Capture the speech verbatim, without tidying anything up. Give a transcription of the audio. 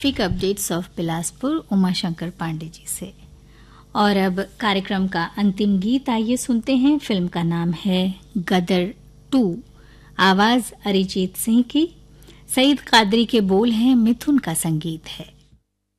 Traffic updates of Bilaspur Umashankar Pandey ji से। और अब कार्यक्रम का अंतिम गीत आइए सुनते हैं। फिल्म का नाम है गदर टू। आवाज अरिजीत सिंह की, सईद कादरी के बोल हैं, मिथुन का संगीत है।